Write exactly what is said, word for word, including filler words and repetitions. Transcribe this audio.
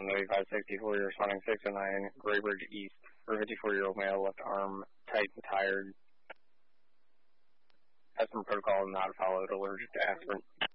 one eighty-five sixty-four, you're responding six oh nine, Graybridge East, for a fifty-four-year-old male, left arm tight and tired. Aspirin protocol not followed, allergic to aspirin.